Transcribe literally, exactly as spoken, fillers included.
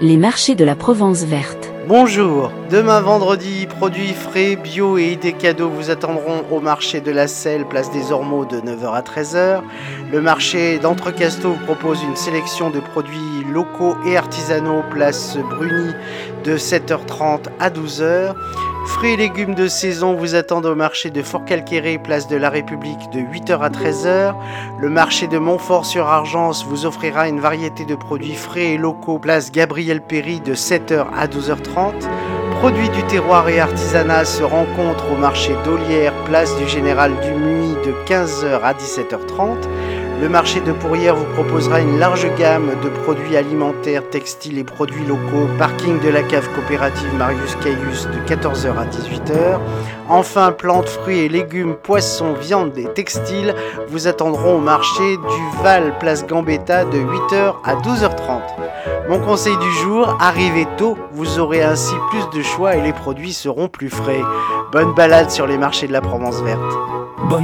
Les marchés de la Provence verte. Bonjour, demain vendredi, produits frais, bio et idées cadeaux vous attendront au marché de la Selle, place des Ormeaux de neuf heures à treize heures. Le marché d'Entrecasteaux vous propose une sélection de produits locaux et artisanaux, place Bruni de sept heures trente à douze heures. Fruits et légumes de saison vous attendent au marché de Fort-Calquéré, place de la République de huit heures à treize heures. Le marché de Montfort-sur-Argence vous offrira une variété de produits frais et locaux, place Gabriel Péry de sept heures à douze heures trente. Produits du terroir et artisanat se rencontrent au marché d'Olière, place du Général Dumuy de quinze heures à dix-sept heures trente. Le marché de Pourrières vous proposera une large gamme de produits alimentaires, textiles et produits locaux. Parking de la cave coopérative Marius Caillus de quatorze heures à dix-huit heures. Enfin, plantes, fruits et légumes, poissons, viandes et textiles vous attendront au marché du Val, place Gambetta de huit heures à douze heures trente. Mon conseil du jour, arrivez tôt, vous aurez ainsi plus de choix et les produits seront plus frais. Bonne balade sur les marchés de la Provence verte.